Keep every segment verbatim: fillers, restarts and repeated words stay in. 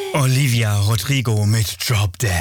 Olivia Rodrigo mit Drop Dead.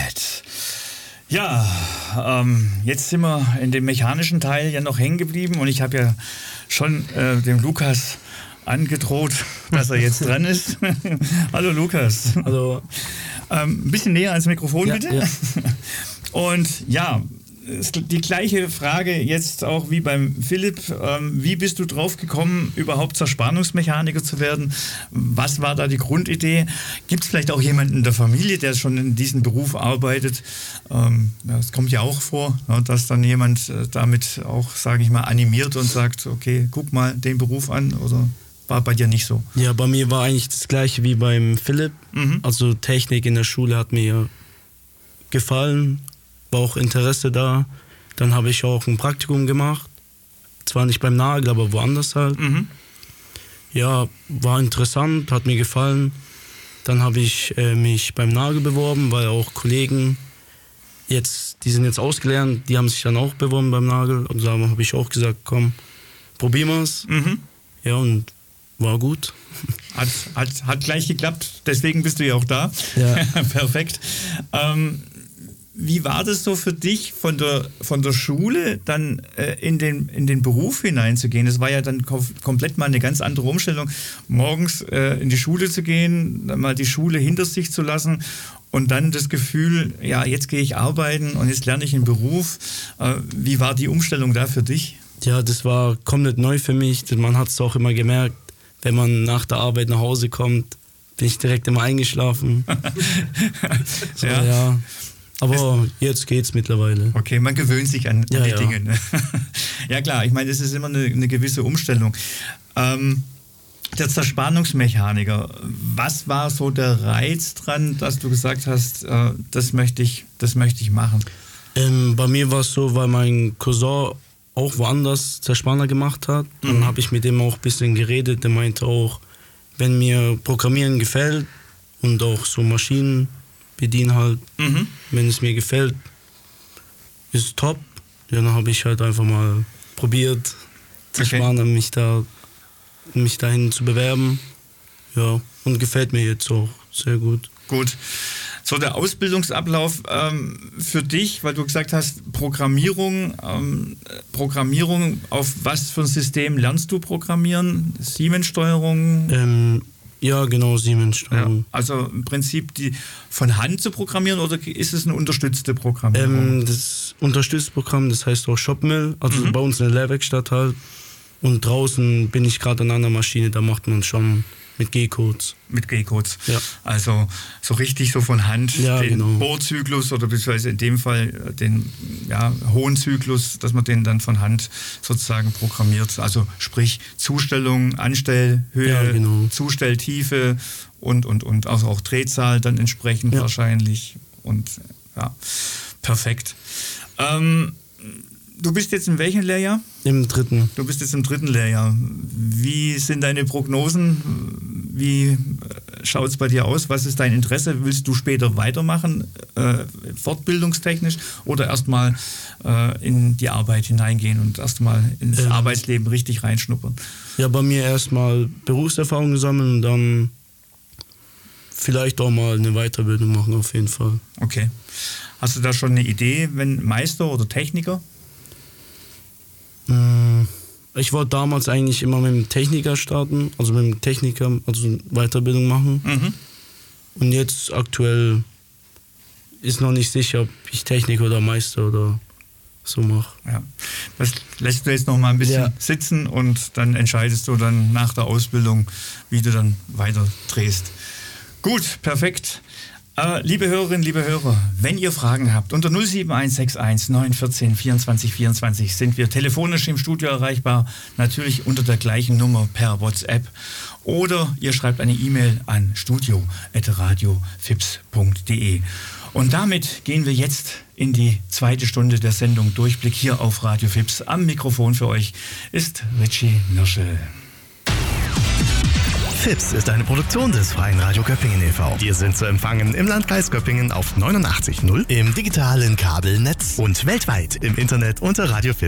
Ja, ähm, jetzt sind wir in dem mechanischen Teil ja noch hängen geblieben und ich habe ja schon äh, dem Lukas angedroht, dass er jetzt dran ist. Hallo Lukas. Hallo. Ähm, ein bisschen näher ans Mikrofon, Ja, bitte. ja. Und ja, die gleiche Frage jetzt auch wie beim Philipp. Ähm, wie bist du drauf gekommen, überhaupt Zerspannungsmechaniker zu werden? Was war da die Grundidee? Gibt es vielleicht auch jemanden in der Familie, der schon in diesem Beruf arbeitet? Ähm, ja, es kommt ja auch vor, ja, dass dann jemand äh, damit auch, sage ich mal, animiert und sagt, okay, guck mal den Beruf an, oder war bei dir nicht so? Ja, bei mir war eigentlich das Gleiche wie beim Philipp. Mhm. Also Technik in der Schule hat mir gefallen, war auch Interesse da. Dann habe ich auch ein Praktikum gemacht. Zwar nicht beim Nagel, aber woanders halt. Mhm. Ja, war interessant, hat mir gefallen. Dann habe ich äh, mich beim Nagel beworben, weil auch Kollegen jetzt, die sind jetzt ausgelernt, die haben sich dann auch beworben beim Nagel. Und da habe ich auch gesagt, komm, probieren wir es. Mhm. Ja, und war gut. Hat, hat, hat gleich geklappt, deswegen bist du ja auch da. Ja. Perfekt. Ähm, wie war das so für dich, von der, von der Schule dann äh, in, den, in den Beruf hineinzugehen? Das war ja dann kom- komplett mal eine ganz andere Umstellung, morgens äh, in die Schule zu gehen, dann mal die Schule hinter sich zu lassen und dann das Gefühl, ja, jetzt gehe ich arbeiten und jetzt lerne ich einen Beruf. Äh, wie war die Umstellung da für dich? Ja, das war komplett neu für mich. Man hat es auch immer gemerkt, wenn man nach der Arbeit nach Hause kommt, bin ich direkt immer eingeschlafen. so, Ja. ja. Aber jetzt geht's mittlerweile. Okay, man gewöhnt sich an, Ja, an die ja. Dinge. Ne? Ja klar, ich meine, das ist immer eine, eine gewisse Umstellung. Ähm, der Zerspannungsmechaniker, was war so der Reiz dran, dass du gesagt hast, äh, das möchte ich, das möchte ich machen? Ähm, bei mir war es so, weil mein Cousin auch woanders Zerspanner gemacht hat. Dann Mhm. habe ich mit dem auch ein bisschen geredet. Der meinte auch, wenn mir Programmieren gefällt und auch so Maschinen bedienen halt, Mhm. wenn es mir gefällt, ist es top. Ja, dann habe ich halt einfach mal probiert, Zerspanner, Okay. mich da mich dahin zu bewerben. Ja, und gefällt mir jetzt auch sehr gut. Gut. So, der Ausbildungsablauf ähm, für dich, weil du gesagt hast, Programmierung, ähm, Programmierung, auf was für ein System lernst du programmieren? Siemens-Steuerung? Ähm, ja, genau, Siemens-Steuerung. Ja, also im Prinzip die von Hand zu programmieren oder ist es eine unterstützte Programmierung? Ähm, das Unterstützprogramm, das heißt auch Shopmill, also Mhm. bei uns in der Lehrwerkstatt halt. Und draußen bin ich gerade an einer Maschine, da macht man schon mit G-Codes. Mit G-Codes. Ja. Also so richtig so von Hand Ja, den genau. Bohrzyklus oder beziehungsweise in dem Fall äh, den ja, hohen Zyklus, dass man den dann von Hand sozusagen programmiert. Also sprich Zustellung, Anstellhöhe, Ja, genau. Zustelltiefe und, und, und also auch Drehzahl dann entsprechend Ja. wahrscheinlich. Und ja, perfekt. Ähm, du bist jetzt in welchem Lehrjahr? Im dritten. Du bist jetzt im dritten Lehrjahr. Wie sind deine Prognosen? Wie schaut es bei dir aus? Was ist dein Interesse? Willst du später weitermachen, äh, fortbildungstechnisch, oder erstmal äh, in die Arbeit hineingehen und erstmal ins Ähm. Arbeitsleben richtig reinschnuppern? Ja, bei mir erstmal Berufserfahrung sammeln und dann vielleicht auch mal eine Weiterbildung machen, auf jeden Fall. Okay. Hast du da schon eine Idee, wenn Meister oder Techniker? Ich wollte damals eigentlich immer mit dem Techniker starten, also mit dem Techniker, also Weiterbildung machen. Mhm. Und jetzt aktuell ist noch nicht sicher, ob ich Techniker oder Meister oder so mache. Ja. Das lässt du jetzt noch mal ein bisschen Ja. sitzen und dann entscheidest du dann nach der Ausbildung, wie du dann weiter drehst. Gut, perfekt. Äh, liebe Hörerinnen, liebe Hörer, wenn ihr Fragen habt, unter null sieben eins sechs eins neun eins vier vierundzwanzig vierundzwanzig sind wir telefonisch im Studio erreichbar, natürlich unter der gleichen Nummer per WhatsApp. Oder ihr schreibt eine E-Mail an studio at radiofips punkt de. Und damit gehen wir jetzt in die zweite Stunde der Sendung Durchblick hier auf Radio Fips. Am Mikrofon für euch ist Richie Nirschel. Fips ist eine Produktion des Freien Radio Göppingen e V Wir sind zu empfangen im Landkreis Göppingen auf neunundachtzig Komma null, im digitalen Kabelnetz und weltweit im Internet unter radiofips.